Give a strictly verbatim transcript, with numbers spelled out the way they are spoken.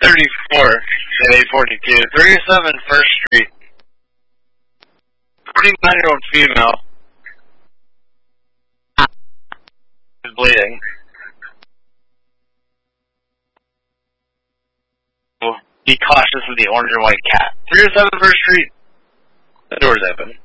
thirty-four to eight forty-two. three oh seven First Street. forty-nine-year-old female is bleeding. Be cautious of the orange and white cat. three oh seven First Street. The door's open.